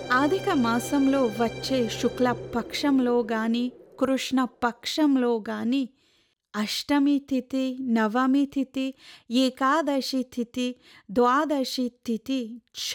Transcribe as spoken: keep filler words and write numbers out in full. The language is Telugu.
ఆదిక మాసంలో వచ్చే శుక్ల పక్షంలో గాని, కృష్ణ పక్షంలో గాని, అష్టమి తిథి, నవమి తిథి, ఏకాదశి తిథి, ద్వాదశి తిథి